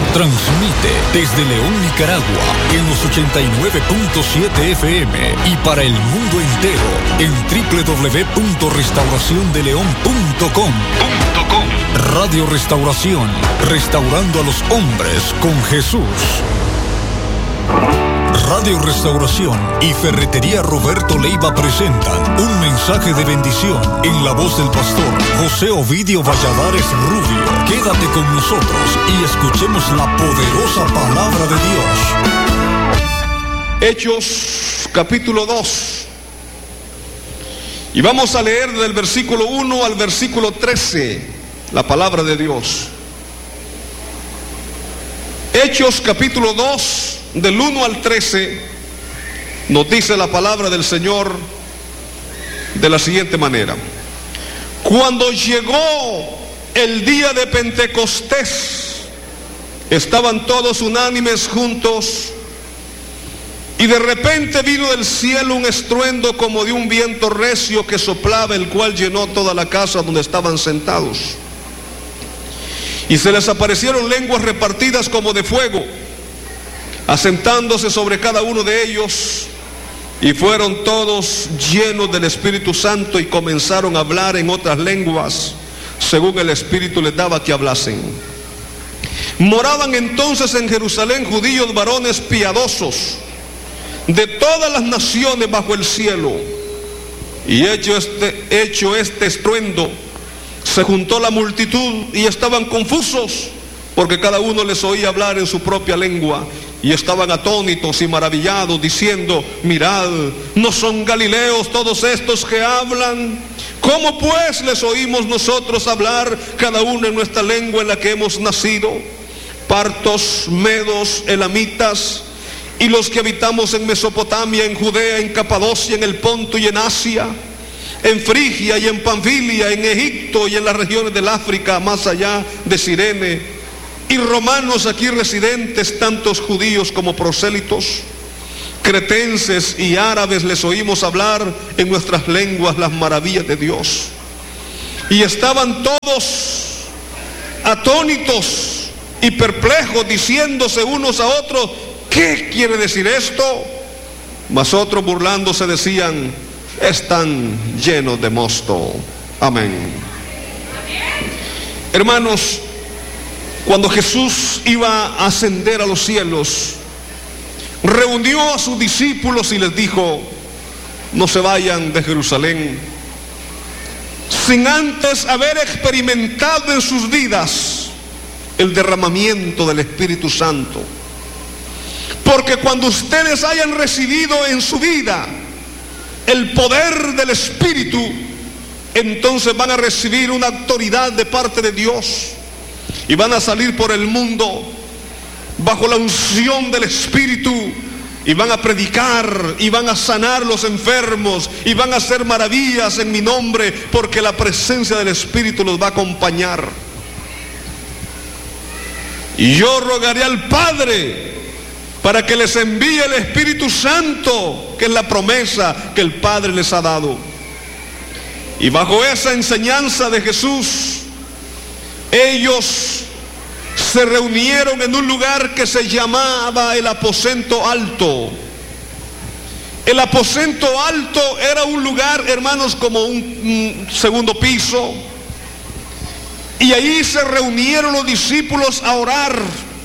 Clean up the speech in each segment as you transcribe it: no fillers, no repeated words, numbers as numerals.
Transmite desde León, Nicaragua, en los 89.7 FM y para el mundo entero en www.restauraciondeleon.com. Radio Restauración, restaurando a los hombres con Jesús. Radio Restauración y Ferretería Roberto Leiva presentan un mensaje de bendición en la voz del pastor José Ovidio Valladares Rubio. Quédate con nosotros y escuchemos la poderosa palabra de Dios. Hechos capítulo 2. Y vamos a leer del versículo 1 al versículo 13 la palabra de Dios. Hechos capítulo 2, del 1 al 13, nos dice la palabra del Señor de la siguiente manera. Cuando llegó el día de Pentecostés, estaban todos unánimes juntos, y de repente vino del cielo un estruendo como de un viento recio que soplaba, el cual llenó toda la casa donde estaban sentados. Y se les aparecieron lenguas repartidas como de fuego, asentándose sobre cada uno de ellos, y fueron todos llenos del Espíritu Santo y comenzaron a hablar en otras lenguas, según el Espíritu les daba que hablasen. Moraban entonces en Jerusalén judíos varones piadosos de todas las naciones bajo el cielo. Y hecho este estruendo, se juntó la multitud y estaban confusos, porque cada uno les oía hablar en su propia lengua. Y estaban atónitos y maravillados, diciendo: mirad, ¿no son galileos todos estos que hablan? ¿Cómo pues les oímos nosotros hablar, cada uno en nuestra lengua en la que hemos nacido? Partos, medos, elamitas, y los que habitamos en Mesopotamia, en Judea, en Capadocia, en el Ponto y en Asia, en Frigia y en Panfilia, en Egipto y en las regiones del África, más allá de Cirene, y romanos aquí residentes, tantos judíos como prosélitos, cretenses y árabes, les oímos hablar en nuestras lenguas las maravillas de Dios. Y estaban todos atónitos y perplejos, diciéndose unos a otros: ¿qué quiere decir esto? Mas otros, burlándose, decían: están llenos de mosto. Amén. Hermanos, cuando Jesús iba a ascender a los cielos, reunió a sus discípulos y les dijo: no se vayan de Jerusalén sin antes haber experimentado en sus vidas el derramamiento del Espíritu Santo. Porque cuando ustedes hayan recibido en su vida el poder del Espíritu, entonces van a recibir una autoridad de parte de Dios y van a salir por el mundo bajo la unción del Espíritu, y van a predicar y van a sanar los enfermos y van a hacer maravillas en mi nombre, porque la presencia del Espíritu los va a acompañar. Y yo rogaré al Padre para que les envíe el Espíritu Santo, que es la promesa que el Padre les ha dado. Y bajo esa enseñanza de Jesús, ellos se reunieron en un lugar que se llamaba el aposento alto. El aposento alto era un lugar, hermanos, como un segundo piso, y ahí se reunieron los discípulos a orar.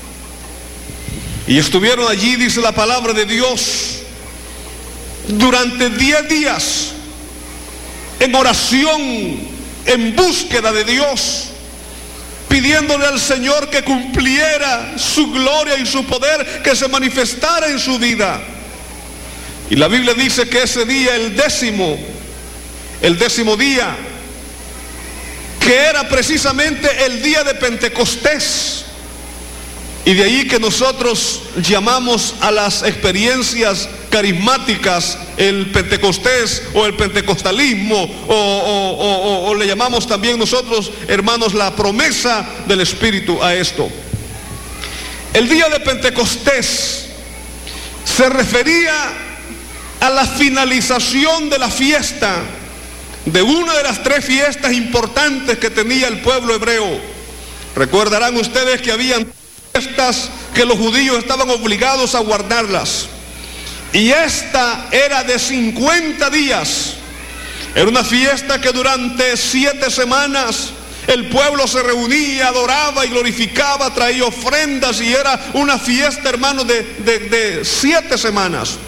Y estuvieron allí, dice la palabra de Dios, durante 10 días en oración, en búsqueda de Dios, pidiéndole al Señor que cumpliera su gloria y su poder, que se manifestara en su vida. Y la Biblia dice que ese día, el décimo día, que era precisamente el día de Pentecostés, y de ahí que nosotros llamamos a las experiencias carismáticas el Pentecostés o el pentecostalismo, o le llamamos también nosotros, hermanos, la promesa del Espíritu a esto. El día de Pentecostés se refería a la finalización de la fiesta, de una de las 3 fiestas importantes que tenía el pueblo hebreo. Recordarán ustedes que habían fiestas que los judíos estaban obligados a guardarlas. Y esta era de 50 días. Era una fiesta que durante 7 semanas el pueblo se reunía, adoraba y glorificaba, traía ofrendas, y era una fiesta, hermanos, de 7 semanas.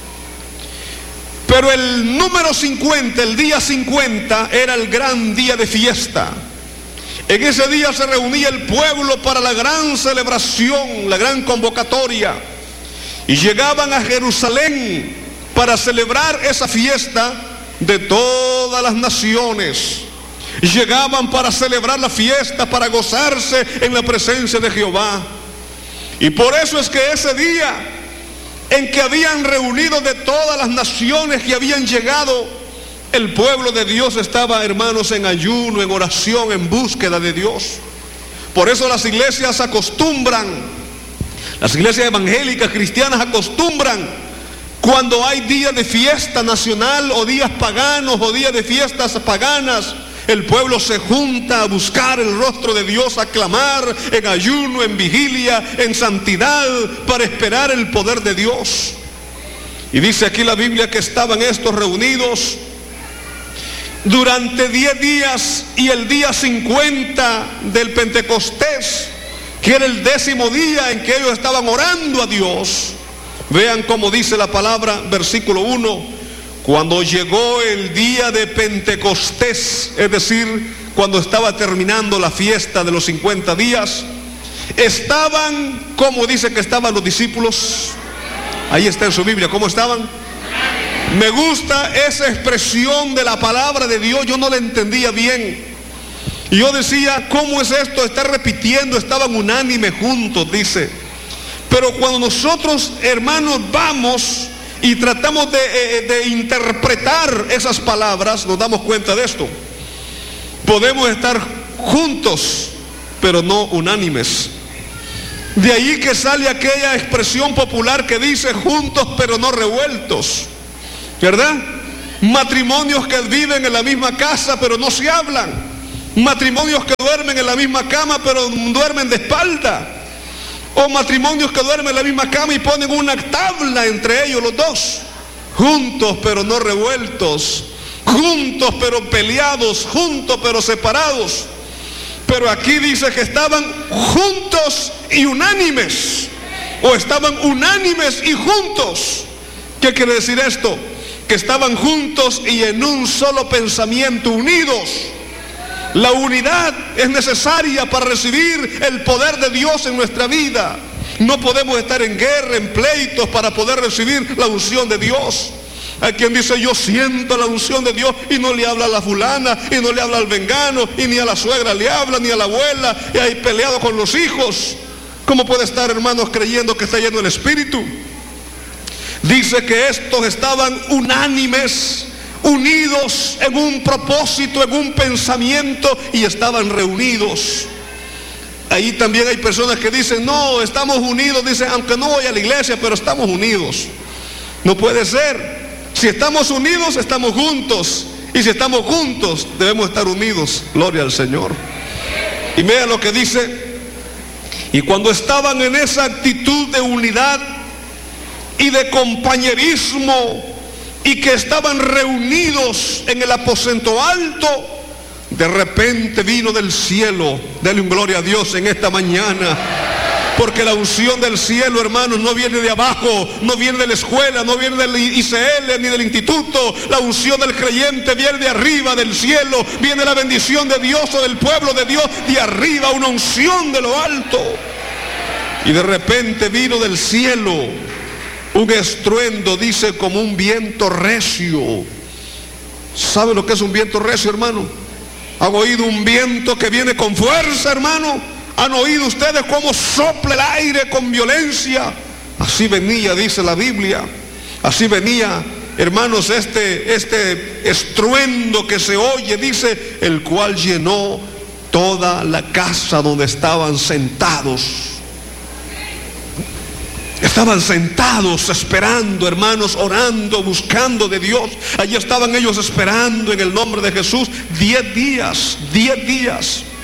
Pero el número 50, el día 50, era el gran día de fiesta. En ese día se reunía el pueblo para la gran celebración, la gran convocatoria. Y llegaban a Jerusalén para celebrar esa fiesta de todas las naciones. Llegaban para celebrar la fiesta, para gozarse en la presencia de Jehová. Y por eso es que ese día en que habían reunido de todas las naciones que habían llegado, el pueblo de Dios estaba, hermanos, en ayuno, en oración, en búsqueda de Dios. Por eso las iglesias acostumbran, las iglesias evangélicas cristianas acostumbran, cuando hay días de fiesta nacional o días paganos o días de fiestas paganas, el pueblo se junta a buscar el rostro de Dios, a clamar en ayuno, en vigilia, en santidad, para esperar el poder de Dios. Y dice aquí la Biblia que estaban estos reunidos durante 10 días, y el día 50 del Pentecostés, que era el 10º día en que ellos estaban orando a Dios. Vean cómo dice la palabra, versículo 1. Cuando llegó el día de Pentecostés, es decir, cuando estaba terminando la fiesta de los 50 días, estaban, ¿cómo dice que estaban los discípulos? Ahí está en su Biblia, ¿cómo estaban? Me gusta esa expresión de la palabra de Dios, yo no la entendía bien. Y yo decía, ¿cómo es esto? Está repitiendo, estaban unánimes juntos, dice. Pero cuando nosotros, hermanos, vamos y tratamos de interpretar esas palabras, nos damos cuenta de esto. Podemos estar juntos, pero no unánimes. De ahí que sale aquella expresión popular que dice juntos pero no revueltos, ¿verdad? Matrimonios que viven en la misma casa pero no se hablan. Matrimonios que duermen en la misma cama pero duermen de espalda. O matrimonios que duermen en la misma cama y ponen una tabla entre ellos los dos. Juntos pero no revueltos. Juntos pero peleados. Juntos pero separados. Pero aquí dice que estaban juntos y unánimes. O estaban unánimes y juntos. ¿Qué quiere decir esto? Que estaban juntos y en un solo pensamiento, unidos. La unidad es necesaria para recibir el poder de Dios en nuestra vida. No podemos estar en guerra, en pleitos, para poder recibir la unción de Dios. Hay quien dice, yo siento la unción de Dios, y no le habla a la fulana, y no le habla al vengano, y ni a la suegra le habla, ni a la abuela, y hay peleado con los hijos. ¿Cómo puede estar, hermanos, creyendo que está lleno el Espíritu? Dice que estos estaban unánimes, unidos en un propósito, en un pensamiento, y estaban reunidos. Ahí también hay personas que dicen, no, estamos unidos, dicen, aunque no voy a la iglesia, pero estamos unidos. No puede ser. Si estamos unidos, estamos juntos, y si estamos juntos, debemos estar unidos. Gloria al Señor. Y vean lo que dice: y cuando estaban en esa actitud de unidad y de compañerismo, y que estaban reunidos en el aposento alto, de repente vino del cielo. Denle un gloria a Dios en esta mañana, porque la unción del cielo, hermanos, no viene de abajo, no viene de la escuela, no viene del ICL ni del instituto. La unción del creyente viene de arriba, del cielo. Viene la bendición de Dios o del pueblo de Dios de arriba, una unción de lo alto. Y de repente vino del cielo un estruendo, dice, como un viento recio. ¿Sabe lo que es un viento recio, hermano? ¿Han oído un viento que viene con fuerza, hermano? ¿Han oído ustedes cómo sopla el aire con violencia? Así venía, dice la Biblia. Así venía, hermanos, este estruendo que se oye, dice, el cual llenó toda la casa donde estaban sentados. Estaban sentados esperando, hermanos, orando, buscando de Dios. Allí estaban ellos esperando en el nombre de Jesús 10 días, 10 días.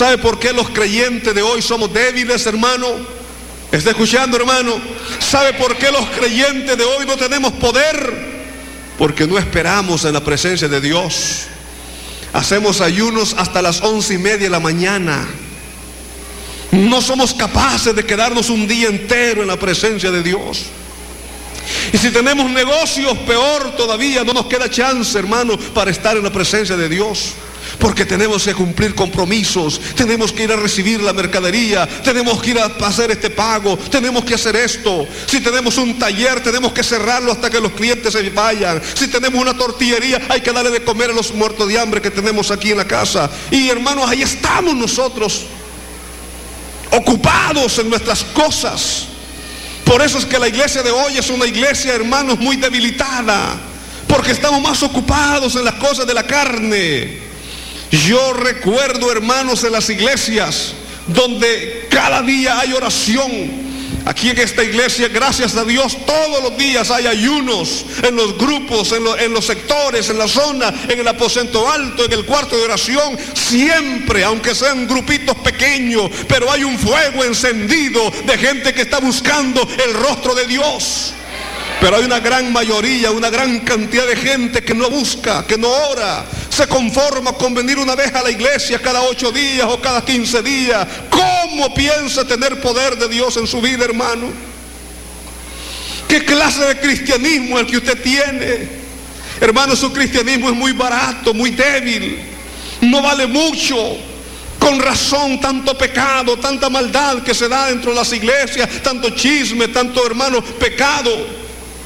¿Sabe por qué los creyentes de hoy somos débiles, hermano? ¿Está escuchando, hermano? ¿Sabe por qué los creyentes de hoy no tenemos poder? Porque no esperamos en la presencia de Dios. Hacemos ayunos hasta las 11:30 de la mañana. No somos capaces de quedarnos un día entero en la presencia de Dios. Y si tenemos negocios, peor todavía, no nos queda chance, hermano, para estar en la presencia de Dios. Porque tenemos que cumplir compromisos, tenemos que ir a recibir la mercadería, tenemos que ir a hacer este pago, tenemos que hacer esto. Si tenemos un taller, tenemos que cerrarlo hasta que los clientes se vayan. Si tenemos una tortillería, hay que darle de comer a los muertos de hambre que tenemos aquí en la casa. Y hermanos, ahí estamos nosotros, ocupados en nuestras cosas. Por eso es que la iglesia de hoy es una iglesia, hermanos, muy debilitada, porque estamos más ocupados en las cosas de la carne. Yo recuerdo, hermanos, en las iglesias donde cada día hay oración. Aquí en esta iglesia, gracias a Dios, todos los días hay ayunos en los grupos, en los sectores, en la zona, en el aposento alto, en el cuarto de oración. Siempre, aunque sean grupitos pequeños, pero hay un fuego encendido de gente que está buscando el rostro de Dios. Pero hay una gran mayoría, una gran cantidad de gente que no busca, que no ora, se conforma con venir una vez a la iglesia cada 8 días o cada 15 días. ¿Cómo piensa tener poder de Dios en su vida, hermano? ¿Qué clase de cristianismo es el que usted tiene? Hermano, su cristianismo es muy barato, muy débil, no vale mucho. Con razón, tanto pecado, tanta maldad que se da dentro de las iglesias, tanto chisme, tanto, hermano, pecado.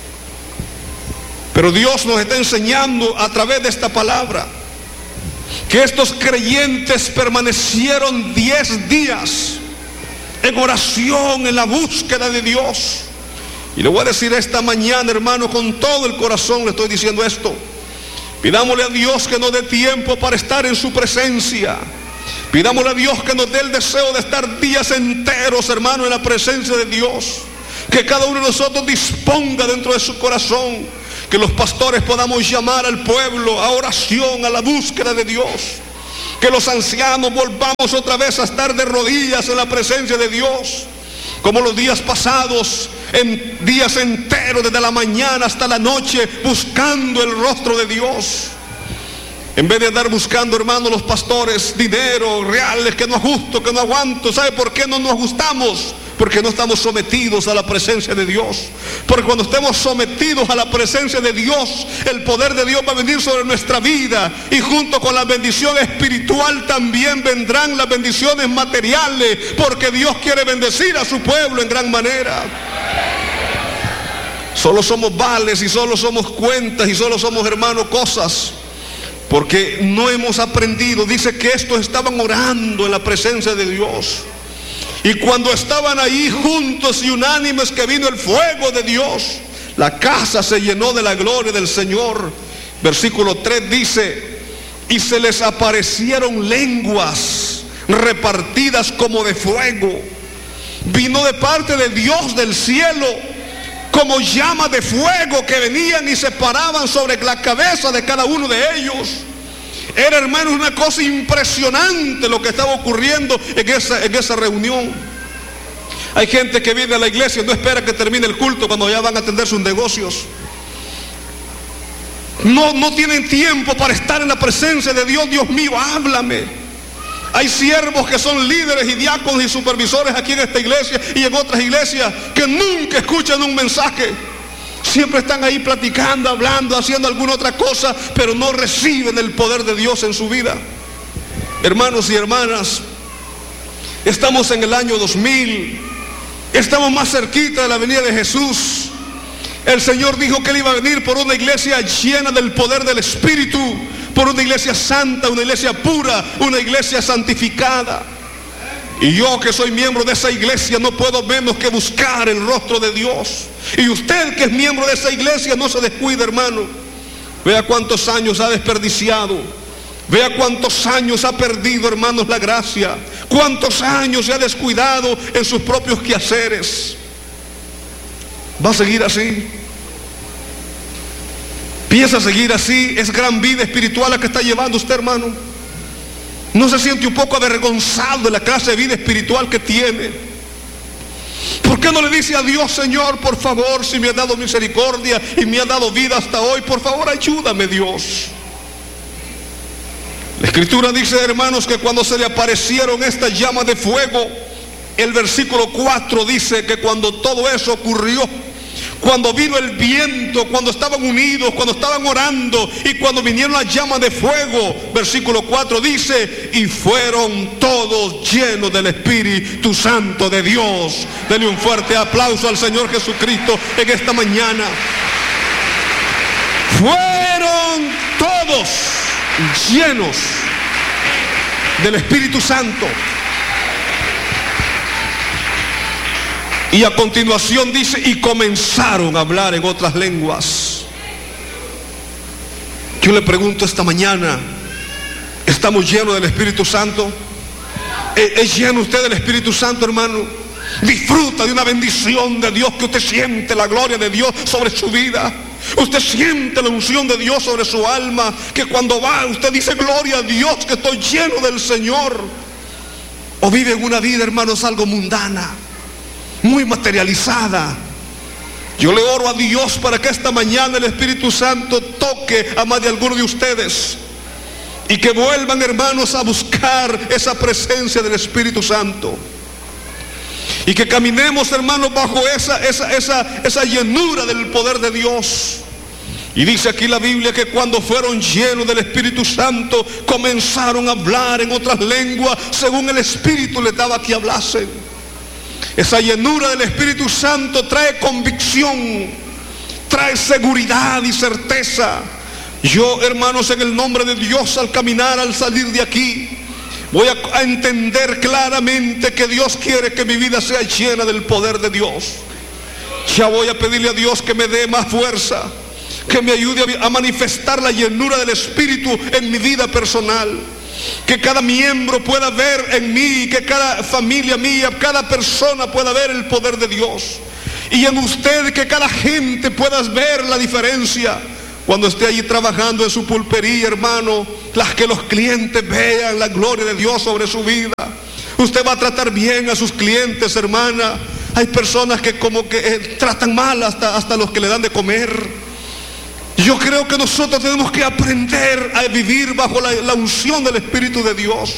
Pero Dios nos está enseñando a través de esta palabra que estos creyentes permanecieron 10 días en oración, en la búsqueda de Dios. Y le voy a decir esta mañana, hermano, con todo el corazón le estoy diciendo esto. Pidámosle a Dios que nos dé tiempo para estar en su presencia. Pidámosle a Dios que nos dé el deseo de estar días enteros, hermano, en la presencia de Dios. Que cada uno de nosotros disponga dentro de su corazón. Que los pastores podamos llamar al pueblo a oración, a la búsqueda de Dios. Que los ancianos volvamos otra vez a estar de rodillas en la presencia de Dios. Como los días pasados, en días enteros, desde la mañana hasta la noche, buscando el rostro de Dios. En vez de andar buscando, hermanos, los pastores, dinero, reales, que no ajusto, que no aguanto. ¿Sabe por qué no nos ajustamos? Porque no estamos sometidos a la presencia de Dios. Porque cuando estemos sometidos a la presencia de Dios, el poder de Dios va a venir sobre nuestra vida. Y junto con la bendición espiritual también vendrán las bendiciones materiales. Porque Dios quiere bendecir a su pueblo en gran manera. Solo somos vales y solo somos cuentas y solo somos, hermanos, cosas. Porque no hemos aprendido. Dice que estos estaban orando en la presencia de Dios. Y cuando estaban ahí juntos y unánimes, que vino el fuego de Dios, la casa se llenó de la gloria del Señor. Versículo 3 dice: y se les aparecieron lenguas repartidas como de fuego. Vino de parte de Dios del cielo como llama de fuego, que venían y se paraban sobre la cabeza de cada uno de ellos. Era, hermanos, una cosa impresionante lo que estaba ocurriendo en esa reunión. Hay gente que viene a la iglesia y no espera que termine el culto cuando ya van a atender sus negocios. No tienen tiempo para estar en la presencia de Dios. Dios mío, háblame. Hay siervos que son líderes y diáconos y supervisores aquí en esta iglesia y en otras iglesias que nunca escuchan un mensaje. Siempre están ahí platicando, hablando, haciendo alguna otra cosa, pero no reciben el poder de Dios en su vida. Hermanos y hermanas, estamos en el año 2000, estamos más cerquita de la venida de Jesús. El Señor dijo que Él iba a venir por una iglesia llena del poder del Espíritu, por una iglesia santa, una iglesia pura, una iglesia santificada. Y yo, que soy miembro de esa iglesia, no puedo menos que buscar el rostro de Dios. Y usted, que es miembro de esa iglesia, no se descuide, hermano. Vea cuántos años ha desperdiciado. Vea cuántos años ha perdido, hermanos, la gracia. Cuántos años se ha descuidado en sus propios quehaceres. ¿Va a seguir así? ¿Piensa seguir así? ¿Es gran vida espiritual la que está llevando usted, hermano? ¿No se siente un poco avergonzado de la clase de vida espiritual que tiene? ¿Por qué no le dice a Dios: Señor, por favor, si me has dado misericordia y me has dado vida hasta hoy, por favor ayúdame, Dios? La Escritura dice, hermanos, que cuando se le aparecieron estas llamas de fuego, el versículo 4 dice que cuando todo eso ocurrió, cuando vino el viento, cuando estaban unidos, cuando estaban orando y cuando vinieron las llamas de fuego, versículo 4 dice: y fueron todos llenos del Espíritu Santo de Dios. Denle un fuerte aplauso al Señor Jesucristo en esta mañana. Fueron todos llenos del Espíritu Santo. Y a continuación dice: y comenzaron a hablar en otras lenguas. Yo le pregunto esta mañana, ¿estamos llenos del Espíritu Santo? ¿Es lleno usted del Espíritu Santo, hermano? Disfruta de una bendición de Dios, que usted siente la gloria de Dios sobre su vida. Usted siente la unción de Dios sobre su alma, que cuando va usted dice: gloria a Dios, que estoy lleno del Señor. O vive en una vida, hermanos, algo mundana, muy materializada. Yo le oro a Dios para que esta mañana el Espíritu Santo toque a más de alguno de ustedes y que vuelvan, hermanos, a buscar esa presencia del Espíritu Santo, y que caminemos, hermanos, bajo esa llenura del poder de Dios. Y dice aquí la Biblia que cuando fueron llenos del Espíritu Santo, comenzaron a hablar en otras lenguas según el Espíritu les daba que hablasen. Esa llenura del Espíritu Santo trae convicción, trae seguridad y certeza. Yo, hermanos, en el nombre de Dios, al caminar, al salir de aquí, voy a entender claramente que Dios quiere que mi vida sea llena del poder de Dios. Ya voy a pedirle a Dios que me dé más fuerza, que me ayude a manifestar la llenura del Espíritu en mi vida personal. Que cada miembro pueda ver en mí, que cada familia mía, cada persona pueda ver el poder de Dios. Y en usted, que cada gente pueda ver la diferencia. Cuando esté allí trabajando en su pulpería, hermano, que los clientes vean la gloria de Dios sobre su vida. Usted va a tratar bien a sus clientes, hermana. Hay personas que como que tratan mal hasta los que le dan de comer. Yo creo que nosotros tenemos que aprender a vivir bajo la unción del Espíritu de Dios.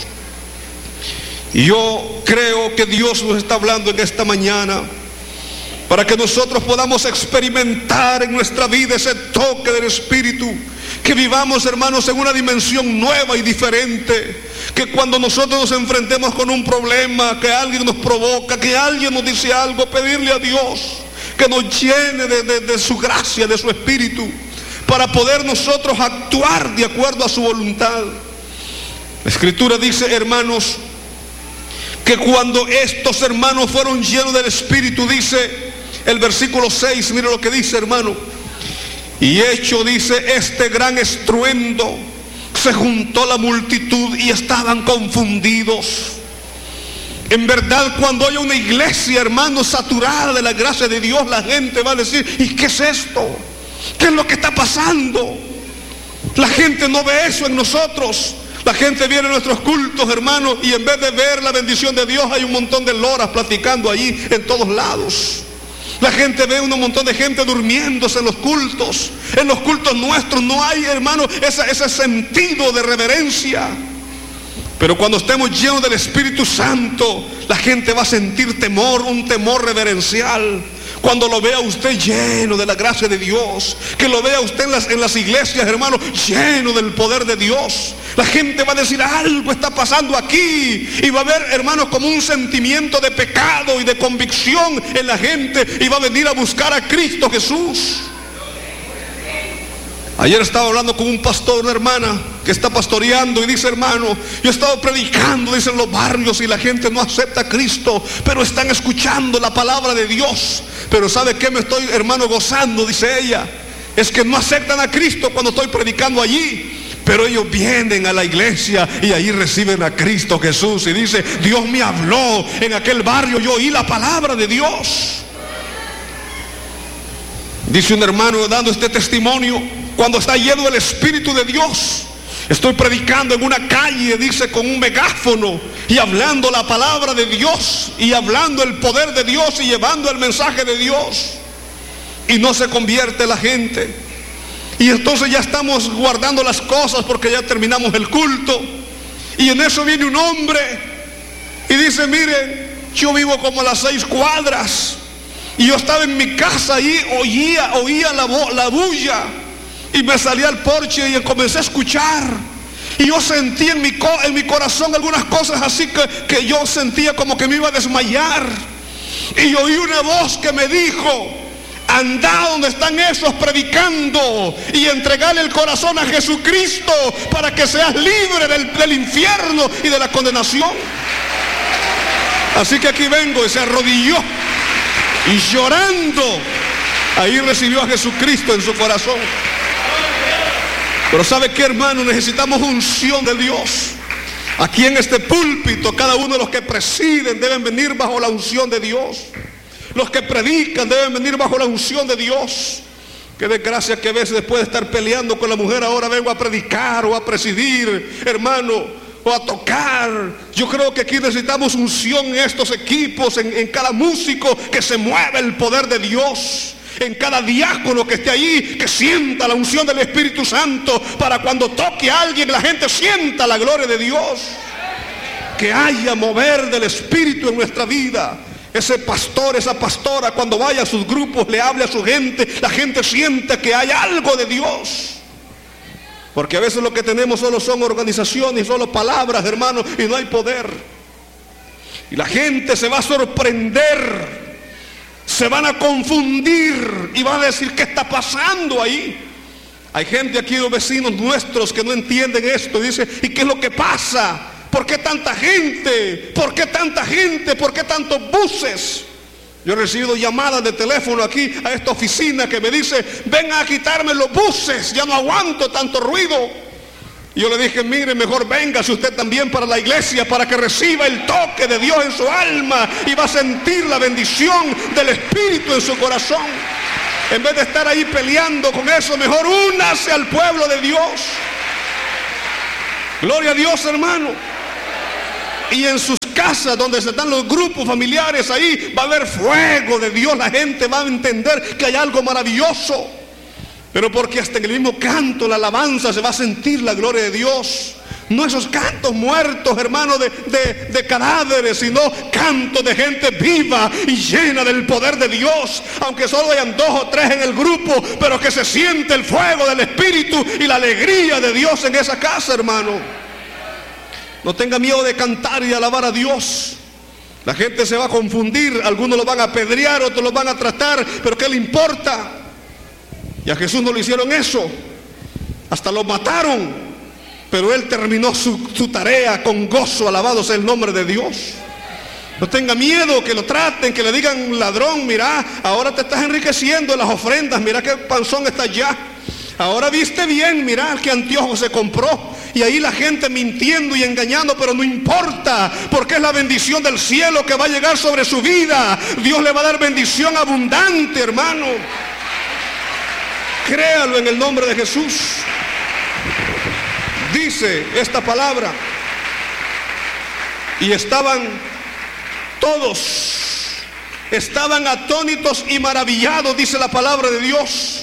Y yo creo que Dios nos está hablando en esta mañana para que nosotros podamos experimentar en nuestra vida ese toque del Espíritu. Que vivamos, hermanos, en una dimensión nueva y diferente. Que cuando nosotros nos enfrentemos con un problema, que alguien nos provoca, que alguien nos dice algo, pedirle a Dios que nos llene de su gracia, de su Espíritu, para poder nosotros actuar de acuerdo a su voluntad. La Escritura dice, hermanos, que cuando estos hermanos fueron llenos del Espíritu, dice el versículo 6, mire lo que dice, hermano: y hecho, dice, este gran estruendo, se juntó la multitud y estaban confundidos. En verdad, cuando haya una iglesia, hermano, saturada de la gracia de Dios, la gente va a decir: ¿y qué es esto? ¿Qué es lo que está pasando? La gente no ve eso en nosotros. La gente viene a nuestros cultos, hermanos, y en vez de ver la bendición de Dios, hay un montón de loras platicando allí en todos lados. La gente ve un montón de gente durmiéndose en los cultos. En los cultos nuestros no hay, hermano, ese sentido de reverencia. Pero cuando estemos llenos del Espíritu Santo, la gente va a sentir temor, un temor reverencial. Cuando lo vea usted lleno de la gracia de Dios, que lo vea usted en las iglesias, hermano, lleno del poder de Dios, la gente va a decir: algo está pasando aquí. Y va a haber, hermanos, como un sentimiento de pecado y de convicción en la gente, y va a venir a buscar a Cristo Jesús. Ayer estaba hablando con un pastor, una hermana que está pastoreando, y dice: hermano, yo he estado predicando, dice, en los barrios, y la gente no acepta a Cristo, pero están escuchando la palabra de Dios. Pero ¿sabe qué me estoy, hermano, gozando? Dice ella, es que no aceptan a Cristo cuando estoy predicando allí, pero ellos vienen a la iglesia y ahí reciben a Cristo Jesús. Y dice: Dios me habló en aquel barrio, yo oí la palabra de Dios. Dice un hermano dando este testimonio: cuando está lleno del Espíritu de Dios Estoy predicando en una calle, dice, con un megáfono y hablando la palabra de Dios y hablando el poder de Dios y llevando el mensaje de Dios. Y no se convierte la gente. Y entonces ya estamos guardando las cosas porque ya terminamos el culto. Y en eso viene un hombre y dice, mire, yo vivo como a las 6 cuadras. Y yo estaba en mi casa y oía la bulla. Y me salí al porche y comencé a escuchar. Y yo sentí en mi corazón algunas cosas así que yo sentía como que me iba a desmayar. Y oí una voz que me dijo, anda donde están esos predicando y entregarle el corazón a Jesucristo para que seas libre del infierno y de la condenación. Así que aquí vengo. Y se arrodilló y llorando ahí recibió a Jesucristo en su corazón. Pero ¿sabe qué, hermano? Necesitamos unción de Dios. Aquí en este púlpito, cada uno de los que presiden deben venir bajo la unción de Dios. Los que predican deben venir bajo la unción de Dios. Qué desgracia que a veces después de estar peleando con la mujer, ahora vengo a predicar o a presidir, hermano, o a tocar. Yo creo que aquí necesitamos unción en estos equipos, en cada músico, que se mueva el poder de Dios. En cada diácono que esté allí, que sienta la unción del Espíritu Santo, para cuando toque a alguien la gente sienta la gloria de Dios. Que haya mover del Espíritu en nuestra vida. Ese pastor, esa pastora, cuando vaya a sus grupos, le hable a su gente, la gente siente que hay algo de Dios. Porque a veces lo que tenemos solo son organizaciones, solo palabras, hermanos, y no hay poder. Y la gente se va a sorprender, se van a confundir y van a decir, ¿qué está pasando ahí? Hay gente aquí, los vecinos nuestros, que no entienden esto. Dice, ¿y qué es lo que pasa? ¿Por qué tanta gente? ¿Por qué tanta gente? ¿Por qué tantos buses? Yo he recibido llamadas de teléfono aquí a esta oficina que me dice, ven a quitarme los buses, ya no aguanto tanto ruido. Y yo le dije, mire, mejor véngase usted también para la iglesia, para que reciba el toque de Dios en su alma y va a sentir la bendición del Espíritu en su corazón. En vez de estar ahí peleando con eso, mejor únase al pueblo de Dios. Gloria a Dios, hermano. Y en sus casas donde se están los grupos familiares, ahí va a haber fuego de Dios. La gente va a entender que hay algo maravilloso. Pero porque hasta en el mismo canto, la alabanza, se va a sentir la gloria de Dios. No esos cantos muertos, hermano, de cadáveres, sino cantos de gente viva y llena del poder de Dios. Aunque solo hayan 2 o 3 en el grupo, pero que se siente el fuego del Espíritu y la alegría de Dios en esa casa, hermano. No tenga miedo de cantar y alabar a Dios. La gente se va a confundir, algunos lo van a apedrear, otros lo van a tratar, pero ¿qué le importa? Y a Jesús no le hicieron eso, hasta lo mataron, pero Él terminó su tarea con gozo, alabado sea el nombre de Dios. No tenga miedo que lo traten, que le digan, ladrón, mira, ahora te estás enriqueciendo en las ofrendas, mira qué panzón está allá. Ahora viste bien, mira qué anteojo se compró. Y ahí la gente mintiendo y engañando, pero no importa, porque es la bendición del cielo que va a llegar sobre su vida. Dios le va a dar bendición abundante, hermano. Créalo en el nombre de Jesús. Dice esta palabra, y estaban todos, estaban atónitos y maravillados, dice la palabra de Dios.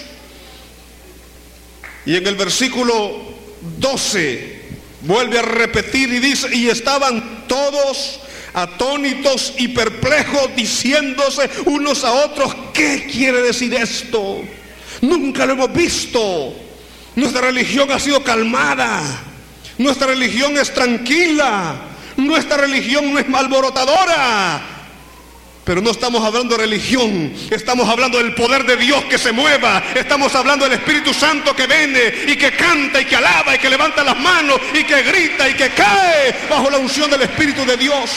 Y en el versículo 12 vuelve a repetir y dice, y estaban todos atónitos y perplejos, diciéndose unos a otros, ¿qué quiere decir esto? Nunca lo hemos visto. Nuestra religión ha sido calmada, nuestra religión es tranquila, nuestra religión no es alborotadora. Pero no estamos hablando de religión, estamos hablando del poder de Dios que se mueva. Estamos hablando del Espíritu Santo que viene y que canta y que alaba y que levanta las manos y que grita y que cae bajo la unción del Espíritu de Dios.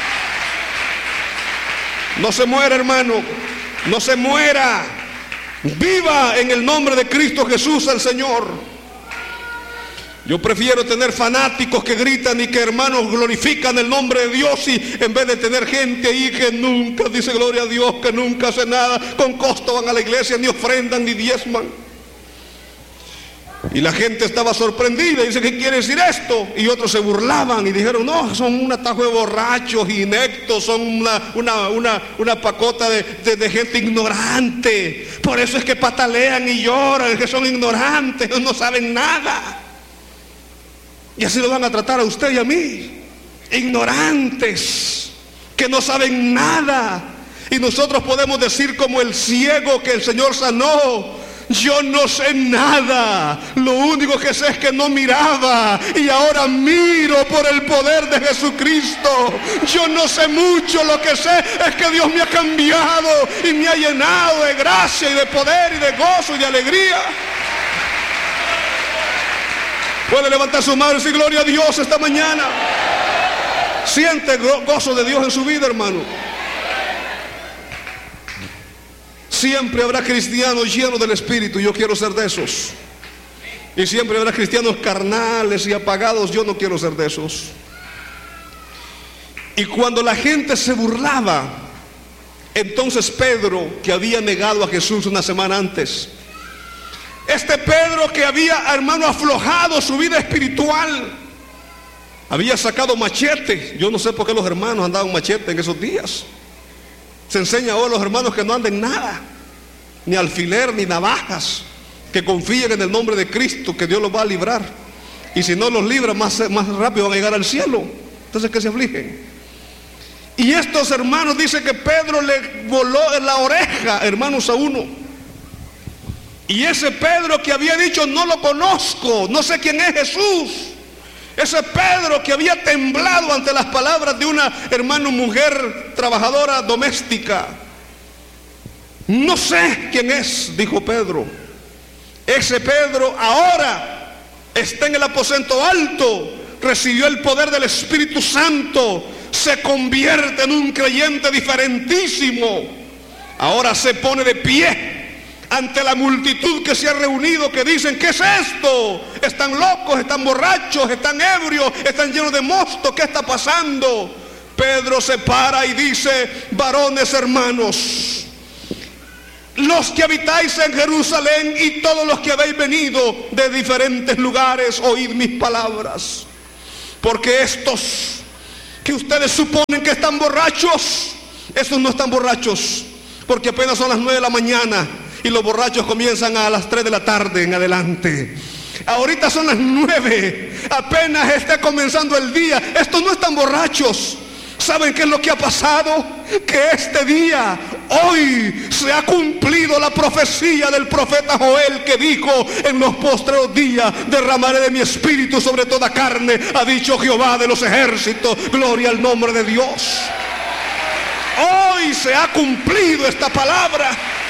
No se muera, hermano, no se muera. Viva en el nombre de Cristo Jesús el Señor. Yo prefiero tener fanáticos que gritan y que, hermanos, glorifican el nombre de Dios, y en vez de tener gente ahí que nunca dice gloria a Dios, que nunca hace nada, con costo van a la iglesia, ni ofrendan ni diezman. Y la gente estaba sorprendida y dice, ¿qué quiere decir esto? Y otros se burlaban y dijeron, no, son un atajo de borrachos, ineptos, son una pacota de gente ignorante. Por eso es que patalean y lloran, es que son ignorantes, no saben nada. Y así lo van a tratar a usted y a mí. Ignorantes, que no saben nada. Y nosotros podemos decir como el ciego que el Señor sanó: yo no sé nada, lo único que sé es que no miraba y ahora miro por el poder de Jesucristo. Yo no sé mucho, lo que sé es que Dios me ha cambiado y me ha llenado de gracia y de poder y de gozo y de alegría. Puede levantar su mano y decir gloria a Dios esta mañana. Siente el gozo de Dios en su vida, hermano. Siempre habrá cristianos llenos del Espíritu, yo quiero ser de esos. Y siempre habrá cristianos carnales y apagados, yo no quiero ser de esos. Y cuando la gente se burlaba, entonces Pedro, que había negado a Jesús una semana antes, este Pedro que había, hermano, aflojado su vida espiritual, había sacado machete. Yo no sé por qué los hermanos andaban machete en esos días. Se enseña hoy a los hermanos que no anden nada, ni alfiler, ni navajas, que confíen en el nombre de Cristo, que Dios los va a librar. Y si no los libra, más rápido van a llegar al cielo. Entonces, ¿qué se afligen? Y estos hermanos dicen que Pedro le voló en la oreja, hermanos, a uno. Y ese Pedro que había dicho, no lo conozco, no sé quién es Jesús. Ese Pedro que había temblado ante las palabras de una mujer trabajadora doméstica. No sé quién es, dijo Pedro. Ese Pedro ahora está en el aposento alto, recibió el poder del Espíritu Santo, se convierte en un creyente diferentísimo. Ahora se pone de pie ante la multitud que se ha reunido, que dicen, ¿qué es esto? Están locos, están borrachos, están ebrios, están llenos de mosto, ¿qué está pasando? Pedro se para y dice, varones hermanos, los que habitáis en Jerusalén y todos los que habéis venido de diferentes lugares, oíd mis palabras, porque estos que ustedes suponen que están borrachos, estos no están borrachos, porque apenas son las 9 de la mañana y los borrachos comienzan a las 3 de la tarde en adelante. Ahorita son las 9, apenas está comenzando el día. Estos no están borrachos. ¿Saben qué es lo que ha pasado? Que este día, hoy, se ha cumplido la profecía del profeta Joel, que dijo, en los postreros días derramaré de mi espíritu sobre toda carne, ha dicho Jehová de los ejércitos. Gloria al nombre de Dios. Hoy se ha cumplido esta palabra.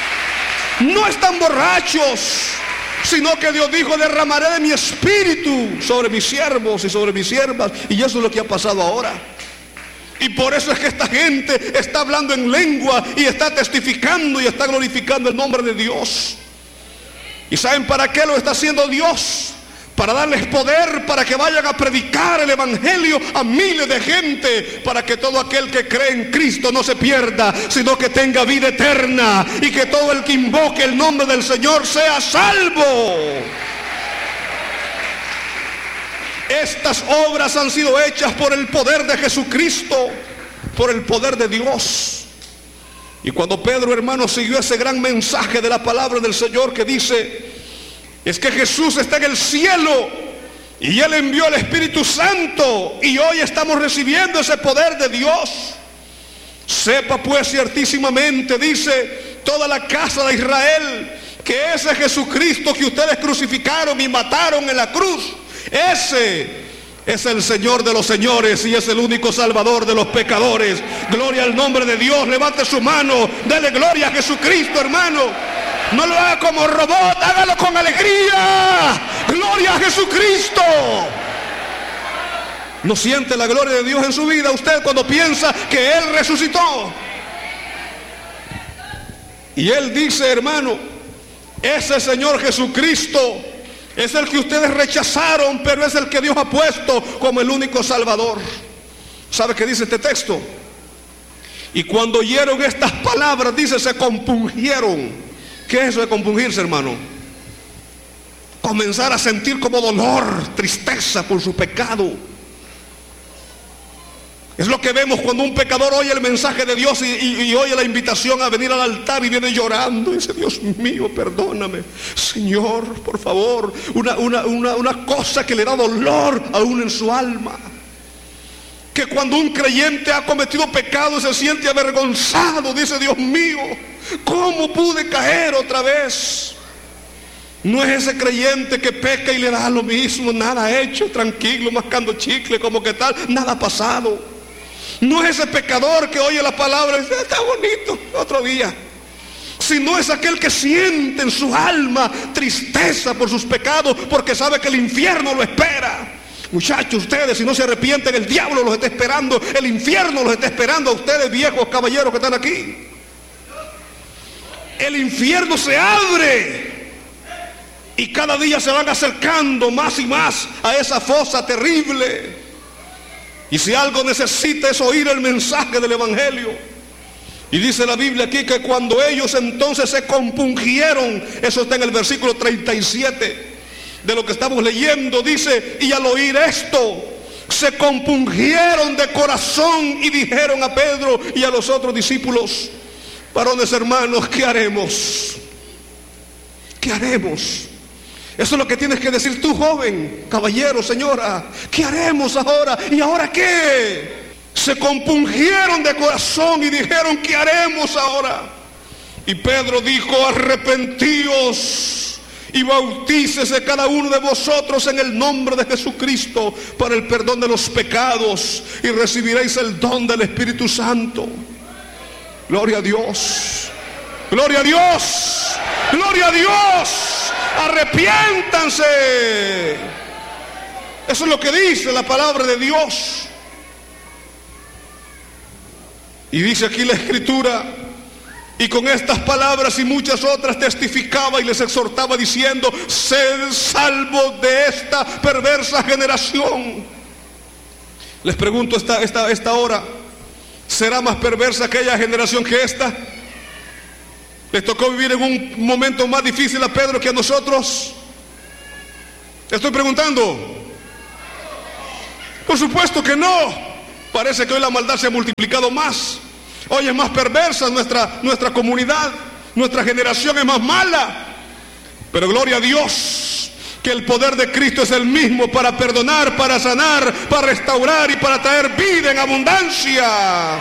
No están borrachos, sino que Dios dijo, derramaré de mi espíritu sobre mis siervos y sobre mis siervas. Y eso es lo que ha pasado ahora. Y por eso es que esta gente está hablando en lengua y está testificando y está glorificando el nombre de Dios. ¿Y saben para qué lo está haciendo Dios? Para darles poder, para que vayan a predicar el evangelio a miles de gente, para que todo aquel que cree en Cristo no se pierda, sino que tenga vida eterna, y que todo el que invoque el nombre del Señor sea salvo. Estas obras han sido hechas por el poder de Jesucristo, por el poder de Dios. Y cuando Pedro, hermano, siguió ese gran mensaje de la palabra del Señor, que dice, es que Jesús está en el cielo y Él envió el Espíritu Santo y hoy estamos recibiendo ese poder de Dios. Sepa pues ciertísimamente, dice, toda la casa de Israel, que ese Jesucristo que ustedes crucificaron y mataron en la cruz, ese es el Señor de los señores y es el único Salvador de los pecadores. Gloria al nombre de Dios. Levante su mano, dele gloria a Jesucristo, hermano. No lo haga como robot, hágalo con alegría. Gloria a Jesucristo. ¿No siente la gloria de Dios en su vida usted cuando piensa que Él resucitó? Y Él dice, hermano, ese Señor Jesucristo es el que ustedes rechazaron, pero es el que Dios ha puesto como el único Salvador. ¿Sabe qué dice este texto? Y cuando oyeron estas palabras, dice, se compungieron. ¿Qué es eso de compungirse, hermano? comenzar a sentir como dolor, tristeza por su pecado. Es lo que vemos cuando un pecador oye el mensaje de Dios y oye la invitación a venir al altar y viene llorando. Y dice: Dios mío, perdóname. Señor, por favor. Una cosa que le da dolor aún en su alma. Que cuando un creyente ha cometido pecado se siente avergonzado. Dice: Dios mío, ¿cómo pude caer otra vez? No es ese creyente que peca y le da lo mismo, nada hecho, tranquilo, mascando chicle, como que tal, nada ha pasado. No es ese pecador que oye la palabra y dice: está bonito, otro día. Sino es aquel que siente en su alma tristeza por sus pecados, porque sabe que el infierno lo espera. Muchachos, ustedes si no se arrepienten, el diablo los está esperando, el infierno los está esperando a ustedes, viejos caballeros que están aquí. El infierno se abre y cada día se van acercando más y más a esa fosa terrible. Y si algo necesita es oír el mensaje del evangelio. Y dice la Biblia aquí que cuando ellos entonces se compungieron, eso está en el versículo 37 de lo que estamos leyendo, dice: y al oír esto se compungieron de corazón y dijeron a Pedro y a los otros discípulos: varones hermanos, ¿qué haremos? ¿Qué haremos? Eso es lo que tienes que decir tú, joven, caballero, señora. ¿Qué haremos ahora? ¿Y ahora qué? Se compungieron de corazón y dijeron: ¿qué haremos ahora? Y Pedro dijo: arrepentíos y bautícese cada uno de vosotros en el nombre de Jesucristo para el perdón de los pecados, y recibiréis el don del Espíritu Santo. Gloria a Dios. Gloria a Dios. Gloria a Dios. Arrepiéntanse. Eso es lo que dice la palabra de Dios. Y dice aquí la Escritura: y con estas palabras y muchas otras testificaba y les exhortaba diciendo: sed salvos de esta perversa generación. Les pregunto esta hora: ¿será más perversa aquella generación que esta? ¿Les tocó vivir en un momento más difícil a Pedro que a nosotros? Estoy preguntando. Por supuesto que no. Parece que hoy la maldad se ha multiplicado más. Hoy es más perversa nuestra comunidad. Nuestra generación es más mala. Pero gloria a Dios, que el poder de Cristo es el mismo para perdonar, para sanar, para restaurar y para traer vida en abundancia.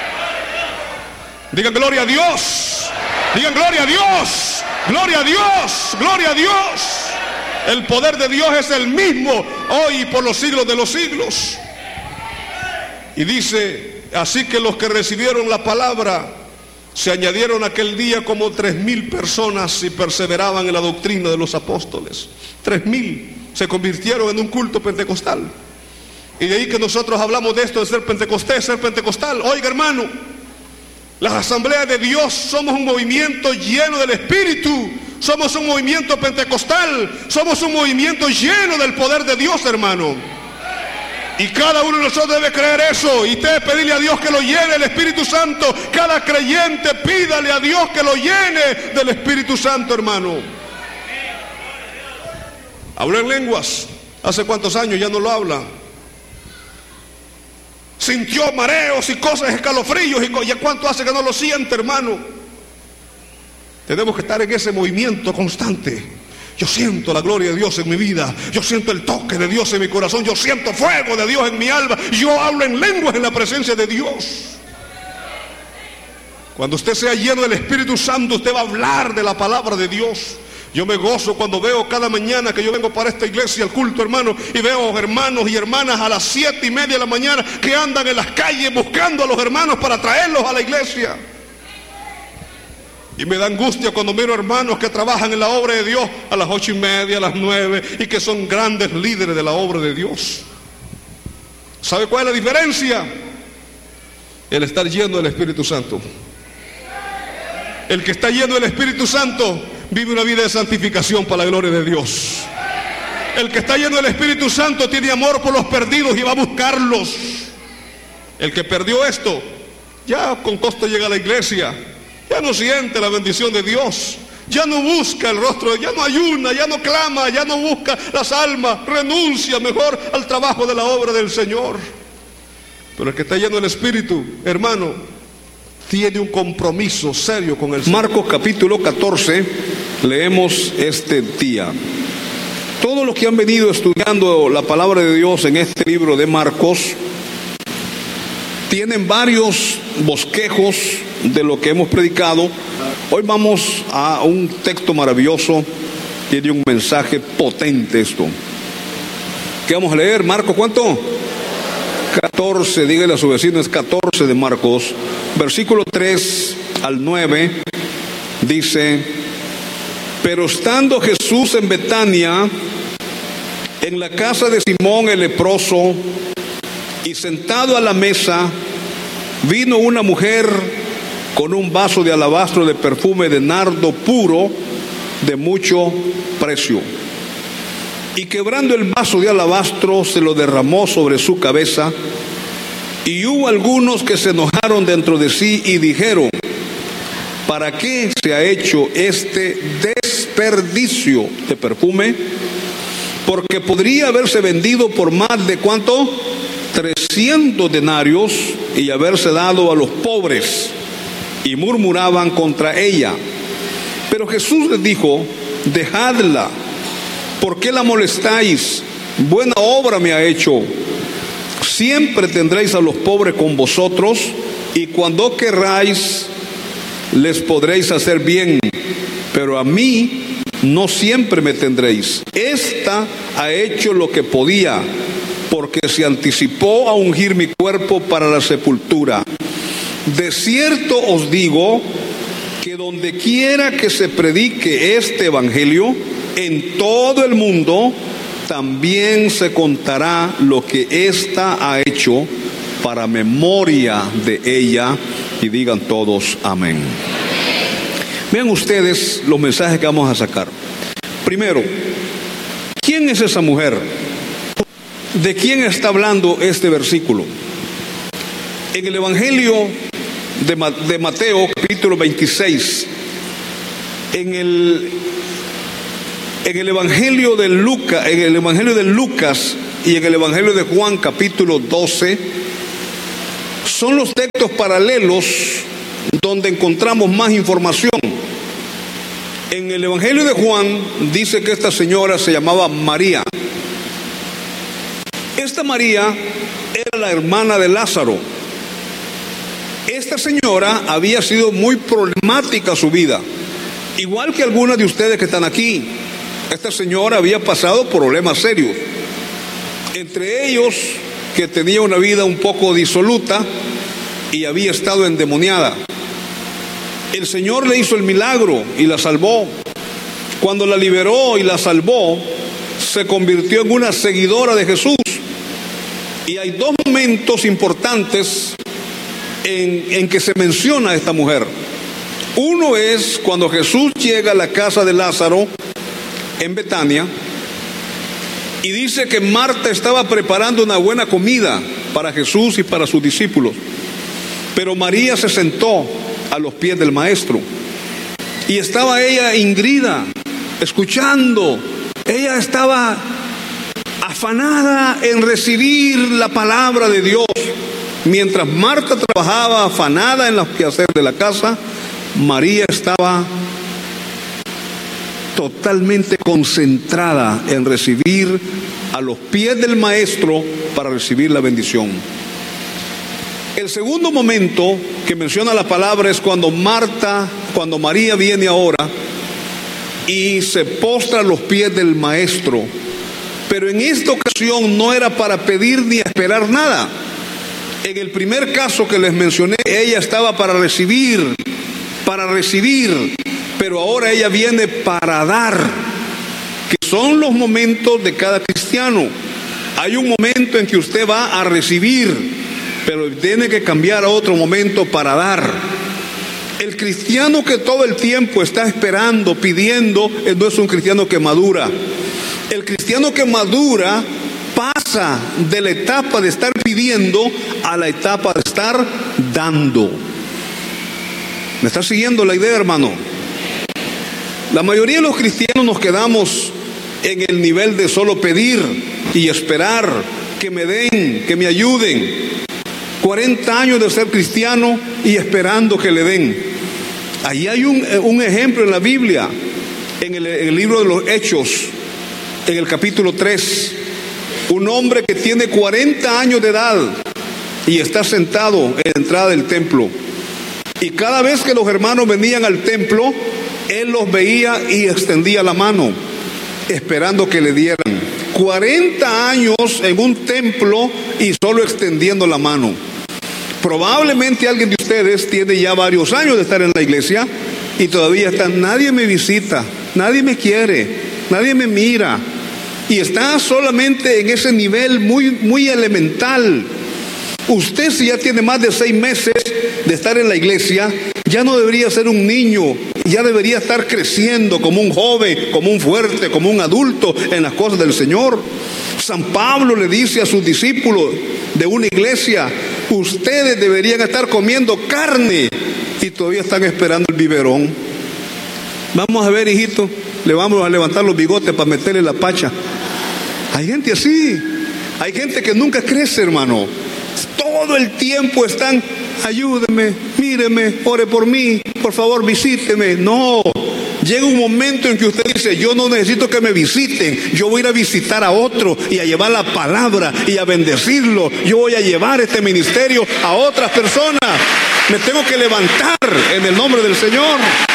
Digan gloria a Dios. Digan gloria a Dios. Gloria a Dios. Gloria a Dios. El poder de Dios es el mismo hoy y por los siglos de los siglos. Y dice: así que los que recibieron la palabra se añadieron aquel día como 3,000 personas y perseveraban en la doctrina de los apóstoles. 3,000 se convirtieron en un culto pentecostal. Y de ahí que nosotros hablamos de esto de ser pentecostal. Oiga, hermano, las asambleas de Dios somos un movimiento lleno del Espíritu. Somos un movimiento pentecostal. Somos un movimiento lleno del poder de Dios, hermano. Y cada uno de nosotros debe creer eso. Y debe pedirle a Dios que lo llene el Espíritu Santo. Cada creyente pídale a Dios que lo llene del Espíritu Santo, hermano. Habló en lenguas. ¿Hace cuántos años ya no lo habla? Sintió mareos y cosas, escalofríos, y ya cuánto hace que no lo siente, hermano. Tenemos que estar en ese movimiento constante. Yo siento la gloria de Dios en mi vida. Yo siento el toque de Dios en mi corazón. Yo siento fuego de Dios en mi alma. Yo hablo en lenguas en la presencia de Dios. Cuando usted sea lleno del Espíritu Santo, usted va a hablar de la palabra de Dios. Yo me gozo cuando veo cada mañana que yo vengo para esta iglesia, al culto, hermano, y veo hermanos y hermanas a las 7:30 de la mañana que andan en las calles buscando a los hermanos para traerlos a la iglesia. Y me da angustia cuando miro hermanos que trabajan en la obra de Dios a las 8:30, a las 9, y que son grandes líderes de la obra de Dios. ¿Sabe cuál es la diferencia? El estar lleno del Espíritu Santo. El que está lleno del Espíritu Santo vive una vida de santificación para la gloria de Dios. El que está lleno del Espíritu Santo tiene amor por los perdidos y va a buscarlos. El que perdió esto, ya con costo llega a la iglesia, ya no siente la bendición de Dios, Ya no busca el rostro, ya no ayuna, ya no clama, ya no busca las almas, renuncia mejor al trabajo de la obra del Señor. Pero el que está lleno del Espíritu, hermano, tiene un compromiso serio con el Señor. Marcos capítulo 14, leemos este día. Todos los que han venido estudiando la palabra de Dios en este libro de Marcos tienen varios bosquejos de lo que hemos predicado. Hoy vamos a un texto maravilloso, tiene un mensaje potente esto. ¿Qué vamos a leer? Marcos, ¿cuánto? 14, dígale a su vecino, es 14 de Marcos, versículo 3 al 9, dice: pero estando Jesús en Betania, en la casa de Simón el leproso, y sentado a la mesa, vino una mujer con un vaso de alabastro de perfume de nardo puro de mucho precio. Y quebrando el vaso de alabastro, se lo derramó sobre su cabeza. Y hubo algunos que se enojaron dentro de sí y dijeron: ¿para qué se ha hecho este desperdicio de perfume? Porque podría haberse vendido por más de ¿cuánto? 300 denarios y haberse dado a los pobres. Y murmuraban contra ella. Pero Jesús les dijo: dejadla, ¿por qué la molestáis? Buena obra me ha hecho. Siempre tendréis a los pobres con vosotros, y cuando querráis les podréis hacer bien, pero a mí no siempre me tendréis. Esta ha hecho lo que podía, porque se anticipó a ungir mi cuerpo para la sepultura. De cierto os digo que donde quiera que se predique este evangelio en todo el mundo, también se contará lo que ésta ha hecho para memoria de ella. Y digan todos amén. Vean ustedes los mensajes que vamos a sacar. Primero, ¿quién es esa mujer? ¿De quién está hablando este versículo? En el Evangelio de Mateo, capítulo 26, en el Evangelio de Lucas, y en el Evangelio de Juan, capítulo 12, son los textos paralelos donde encontramos más información. En el Evangelio de Juan dice que esta señora se llamaba María. Esta María era la hermana de Lázaro. Esta señora había sido muy problemática su vida, igual que algunas de ustedes que están aquí. Esta señora había pasado problemas serios, entre ellos que tenía una vida un poco disoluta y había estado endemoniada. El Señor le hizo el milagro y la salvó. Cuando la liberó y la salvó, se convirtió en una seguidora de Jesús. Y hay dos momentos importantes en que se menciona a esta mujer. Uno es cuando Jesús llega a la casa de Lázaro en Betania y dice que Marta estaba preparando una buena comida para Jesús y para sus discípulos, pero María se sentó a los pies del maestro y estaba ella ingrida, escuchando. Ella estaba afanada en recibir la palabra de Dios. Mientras Marta trabajaba afanada en los quehaceres de la casa, María estaba totalmente concentrada en recibir a los pies del maestro para recibir la bendición. El segundo momento que menciona la palabra es cuando María viene ahora y se postra a los pies del maestro. Pero en esta ocasión no era para pedir ni esperar nada. En el primer caso que les mencioné, ella estaba para recibir, pero ahora ella viene para dar, que son los momentos de cada cristiano. Hay un momento en que usted va a recibir, pero tiene que cambiar a otro momento para dar. El cristiano que todo el tiempo está esperando, pidiendo, no es un cristiano que madura. El cristiano que madura pasa de la etapa de estar pidiendo a la etapa de estar dando. ¿Me está siguiendo la idea, hermano? La mayoría de los cristianos nos quedamos en el nivel de solo pedir y esperar que me den, que me ayuden. 40 años de ser cristiano y esperando que le den. Ahí hay un ejemplo en la Biblia, en el libro de los Hechos, en el capítulo 3. Un hombre que tiene 40 años de edad y está sentado en la entrada del templo. Y cada vez que los hermanos venían al templo, él los veía y extendía la mano, esperando que le dieran. 40 años en un templo y solo extendiendo la mano. Probablemente alguien de ustedes tiene ya varios años de estar en la iglesia y todavía está, nadie me visita, nadie me quiere, nadie me mira. Y está solamente en ese nivel muy elemental. Usted, si ya tiene más de 6 meses de estar en la iglesia, ya no debería ser un niño, ya debería estar creciendo como un joven, como un fuerte, como un adulto en las cosas del Señor. San Pablo le dice a sus discípulos de una iglesia, ustedes deberían estar comiendo carne y todavía están esperando el biberón. Vamos a ver, hijito, le vamos a levantar los bigotes para meterle la pacha. Hay gente así, hay gente que nunca crece, hermano. Todo el tiempo están, ayúdeme, míreme, ore por mí, por favor visíteme. No, llega un momento en que usted dice, yo no necesito que me visiten, yo voy a ir a visitar a otro y a llevar la palabra y a bendecirlo. Yo voy a llevar este ministerio a otras personas. Me tengo que levantar en el nombre del Señor.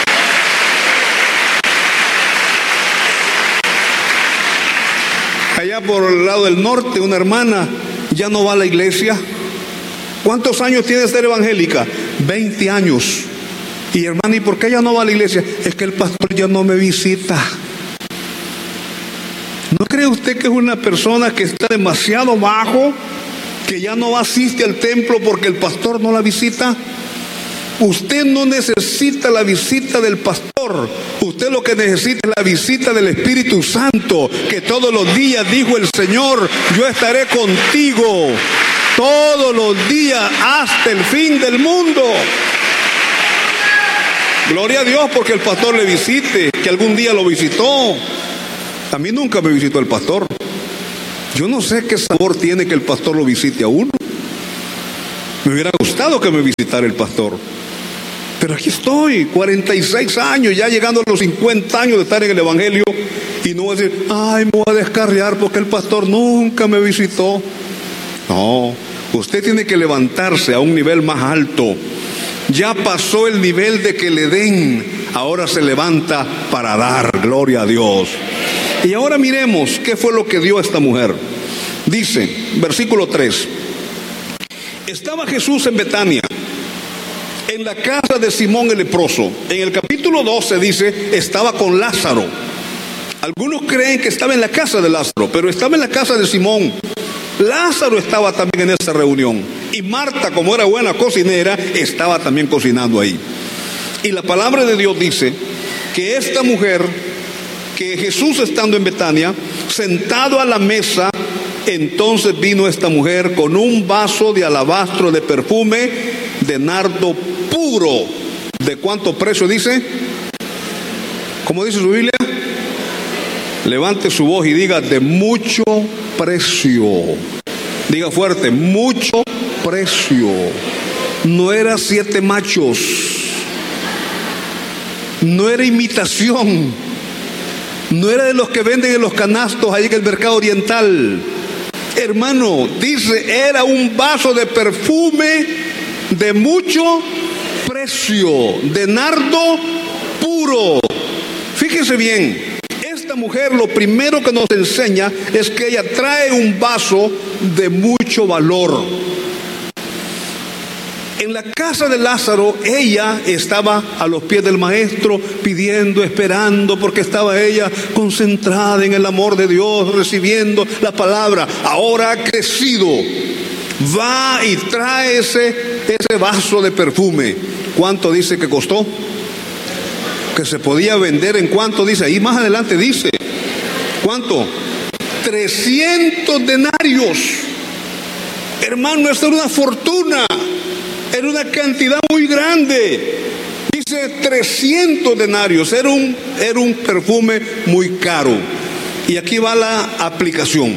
Allá por el lado del norte, una hermana ya no va a la iglesia. ¿Cuántos años tiene de ser evangélica? 20 años. Y hermana, ¿y por qué ella no va a la iglesia? Es que el pastor ya no me visita. ¿No cree usted que es una persona que está demasiado bajo, que ya no asiste al templo porque el pastor no la visita? Usted no necesita la visita del pastor. Usted lo que necesita es la visita del Espíritu Santo, que todos los días dijo el Señor, yo estaré contigo todos los días hasta el fin del mundo. Gloria a Dios porque el pastor le visite, que algún día lo visitó. A mí nunca me visitó el pastor. Yo no sé qué sabor tiene que el pastor lo visite a uno. Me hubiera gustado que me visitara el pastor. Pero aquí estoy, 46 años, ya llegando a los 50 años de estar en el Evangelio, y no voy a decir, ay, me voy a descarriar porque el pastor nunca me visitó. No, usted tiene que levantarse a un nivel más alto. Ya pasó el nivel de que le den, ahora se levanta para dar, gloria a Dios. Y ahora miremos qué fue lo que dio esta mujer. Dice, versículo 3, estaba Jesús en Betania, en la casa de Simón el leproso. En el capítulo 12 dice, estaba con Lázaro. Algunos creen que estaba en la casa de Lázaro, pero estaba en la casa de Simón. Lázaro estaba también en esa reunión. Y Marta, como era buena cocinera, estaba también cocinando ahí. Y la palabra de Dios dice que esta mujer, que Jesús estando en Betania, sentado a la mesa, entonces vino esta mujer con un vaso de alabastro de perfume de nardo puro. ¿De cuánto precio dice? ¿Cómo dice su Biblia? Levante su voz y diga, de mucho precio. Diga fuerte, mucho precio. No era 7 machos. No era imitación. No era de los que venden en los canastos ahí en el mercado oriental. Hermano, dice, era un vaso de perfume de mucho precio, de nardo puro. Fíjese bien, esta mujer lo primero que nos enseña es que ella trae un vaso de mucho valor. En la casa de Lázaro, ella estaba a los pies del maestro pidiendo, esperando, porque estaba ella concentrada en el amor de Dios, recibiendo la palabra. Ahora ha crecido, va y trae ese vaso de perfume. ¿Cuánto dice que costó? Que se podía vender en cuánto dice, ahí más adelante dice, ¿cuánto? 300 denarios. Hermano, esto era una fortuna. Era una cantidad muy grande. Dice Dice 300 denarios. Era un perfume muy caro. Y aquí va la aplicación.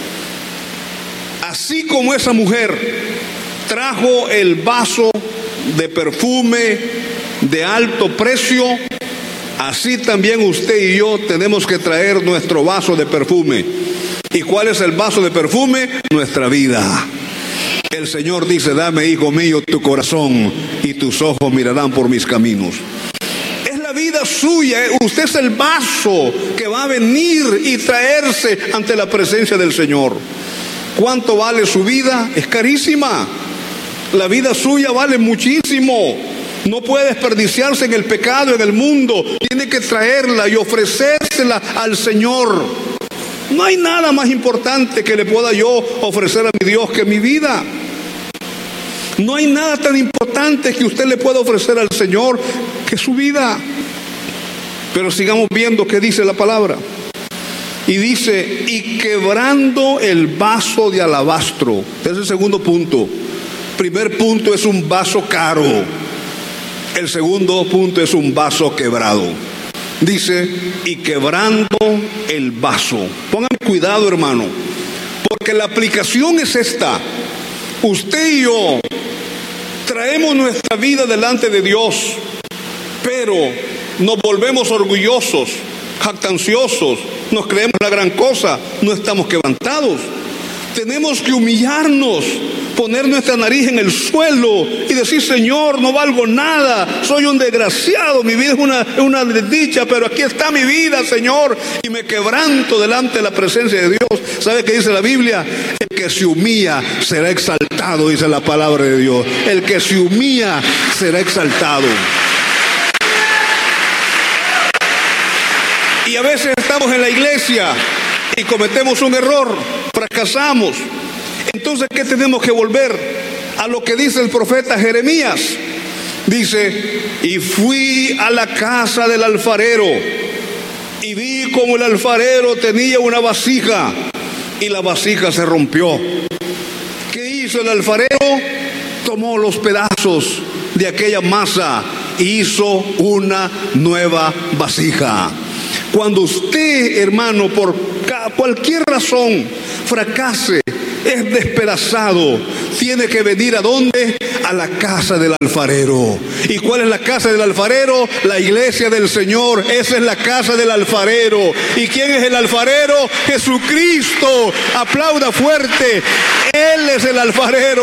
Así como esa mujer trajo el vaso de perfume de alto precio, así también usted y yo tenemos que traer nuestro vaso de perfume. ¿Y cuál es el vaso de perfume? Nuestra vida. El Señor dice: dame, hijo mío, tu corazón, y tus ojos mirarán por mis caminos. Es la vida suya. Usted es el vaso que va a venir y traerse ante la presencia del Señor. ¿Cuánto vale su vida? Es carísima. La vida suya vale muchísimo. No puede desperdiciarse en el pecado, en el mundo. Tiene que traerla y ofrecérsela al Señor. No hay nada más importante que le pueda yo ofrecer a mi Dios que mi vida. No hay nada tan importante que usted le pueda ofrecer al Señor que su vida. Pero sigamos viendo qué dice la palabra. Y dice: y quebrando el vaso de alabastro. Este es el segundo punto. Primer punto es un vaso caro. El segundo punto es un vaso quebrado. Dice: y quebrando el vaso. Pongan cuidado, hermano, porque la aplicación es esta. Usted y yo traemos nuestra vida delante de Dios, pero nos volvemos orgullosos, jactanciosos, nos creemos la gran cosa, no estamos quebrantados. Tenemos que humillarnos, poner nuestra nariz en el suelo y decir: Señor, no valgo nada, soy un desgraciado, mi vida es una desdicha, pero aquí está mi vida, Señor, y me quebranto delante de la presencia de Dios. ¿Sabe qué dice la Biblia? El que se humilla será exaltado, dice la palabra de Dios. El que se humilla será exaltado. Y a veces estamos en la iglesia y cometemos un error, fracasamos. Entonces, ¿qué tenemos que volver? A lo que dice el profeta Jeremías. Dice: y fui a la casa del alfarero y vi como el alfarero tenía una vasija y la vasija se rompió. ¿Qué hizo el alfarero? Tomó los pedazos de aquella masa e hizo una nueva vasija. Cuando usted, hermano, por cualquier razón fracase, es despedazado, tiene que venir ¿a dónde? A la casa del alfarero. ¿Y cuál es la casa del alfarero? La iglesia del Señor. Esa es la casa del alfarero. ¿Y quién es el alfarero? Jesucristo. Aplauda fuerte. Él es el alfarero.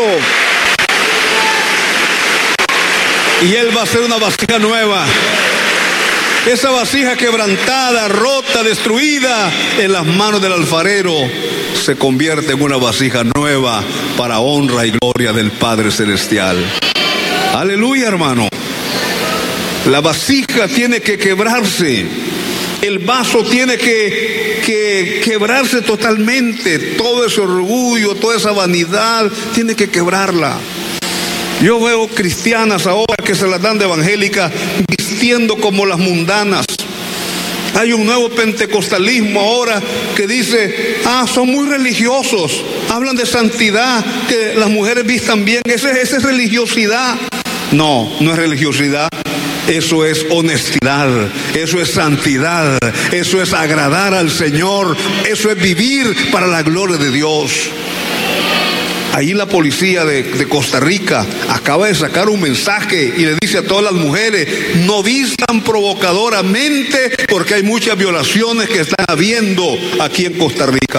Y Él va a hacer una vasija nueva. Esa vasija quebrantada, rota, destruida, en las manos del alfarero, se convierte en una vasija nueva para honra y gloria del Padre Celestial. Aleluya, hermano. La vasija tiene que quebrarse. El vaso tiene que quebrarse totalmente. Todo ese orgullo, toda esa vanidad, tiene que quebrarla. Yo veo cristianas ahora que se las dan de evangélicas vistiendo como las mundanas. Hay un nuevo pentecostalismo ahora que dice: son muy religiosos, hablan de santidad, que las mujeres vistan bien. Esa es religiosidad. No, no es religiosidad. Eso es honestidad, eso es santidad, eso es agradar al Señor, eso es vivir para la gloria de Dios. Ahí la policía de Costa Rica acaba de sacar un mensaje y le dice a todas las mujeres: no vistan provocadoramente, porque hay muchas violaciones que están habiendo aquí en Costa Rica.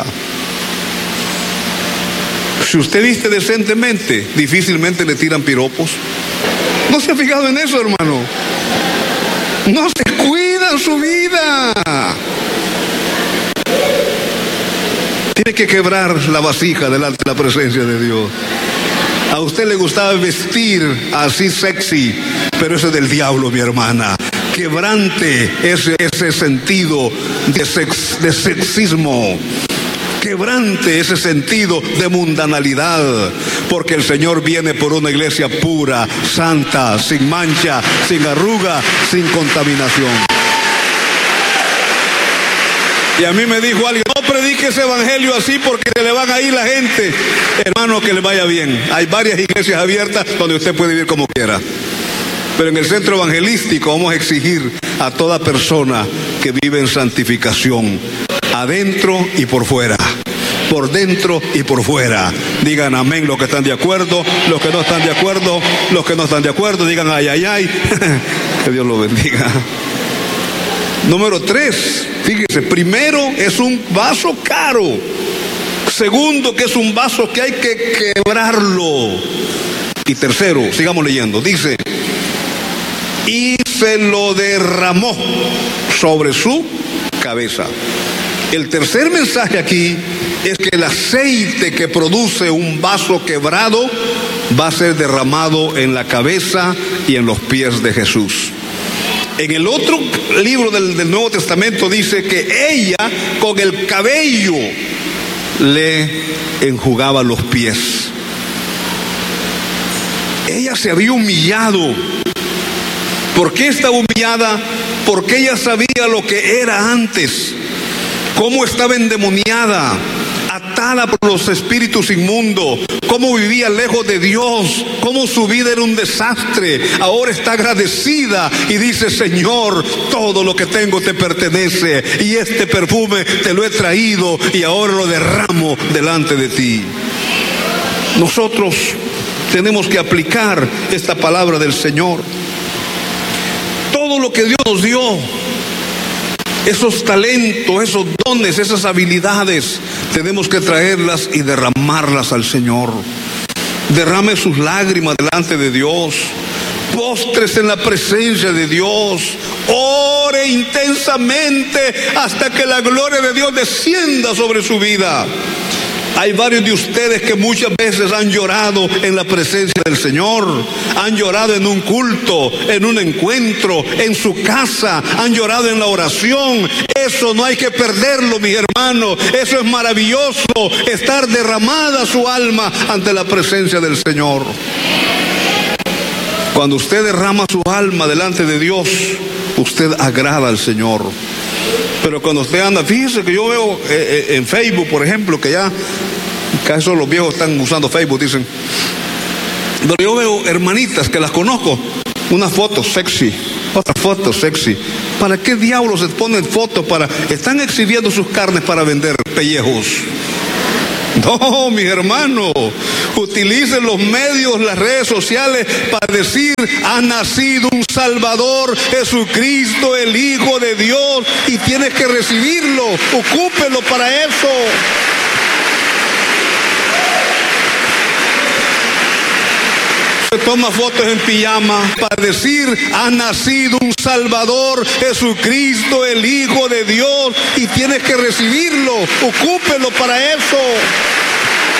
Si usted viste decentemente, difícilmente le tiran piropos. ¿No se ha fijado en eso, hermano? No se cuidan su vida. Tiene que quebrar la vasija delante de la presencia de Dios. A usted le gustaba vestir así sexy, pero eso es del diablo, mi hermana. Quebrante ese sentido de sexismo. Quebrante ese sentido de mundanalidad, porque el Señor viene por una iglesia pura, santa, sin mancha, sin arruga, sin contaminación. Y a mí me dijo alguien: no predique ese evangelio así porque se le van a ir la gente. Hermano, que le vaya bien. Hay varias iglesias abiertas donde usted puede vivir como quiera. Pero en el centro evangelístico vamos a exigir a toda persona que vive en santificación, adentro y por fuera, por dentro y por fuera. Digan amén los que están de acuerdo, los que no están de acuerdo, los que no están de acuerdo, digan ay, ay, ay. Que Dios lo bendiga. Número 3, fíjese, primero es un vaso caro. Segundo, que es un vaso que hay que quebrarlo. Y tercero, sigamos leyendo, dice, y se lo derramó sobre su cabeza. El tercer mensaje aquí es que el aceite que produce un vaso quebrado va a ser derramado en la cabeza y en los pies de Jesús. En el otro libro del Nuevo Testamento dice que ella con el cabello le enjugaba los pies. Ella se había humillado. ¿Por qué estaba humillada? Porque ella sabía lo que era antes, cómo estaba endemoniada, atada por los espíritus inmundos, cómo vivía lejos de Dios, cómo su vida era un desastre. Ahora está agradecida y dice, Señor, todo lo que tengo te pertenece y este perfume te lo he traído y ahora lo derramo delante de ti. Nosotros tenemos que aplicar esta palabra del Señor. Todo lo que Dios nos dio, esos talentos, esos dones, esas habilidades, tenemos que traerlas y derramarlas al Señor. Derrame sus lágrimas delante de Dios. Póstrese en la presencia de Dios. Ore intensamente hasta que la gloria de Dios descienda sobre su vida. Hay varios de ustedes que muchas veces han llorado en la presencia del Señor, han llorado en un culto, en un encuentro, en su casa, han llorado en la oración. Eso no hay que perderlo, mis hermanos. Eso es maravilloso, estar derramada su alma ante la presencia del Señor. Cuando usted derrama su alma delante de Dios, usted agrada al Señor. Pero cuando usted anda, fíjese que yo veo en Facebook, por ejemplo, que ya casi los viejos están usando Facebook, dicen. Pero yo veo hermanitas que las conozco, unas fotos sexy, otras fotos sexy. ¿Para qué diablos se ponen fotos? Están exhibiendo sus carnes para vender pellejos. No, mis hermanos, utilicen los medios, las redes sociales para decir, ha nacido un Salvador, Jesucristo, el Hijo de Dios, y tienes que recibirlo, ocúpelo para eso. Se toma fotos en pijama para decir, ha nacido un Salvador, Jesucristo, el Hijo de Dios, y tienes que recibirlo, ocúpelo para eso.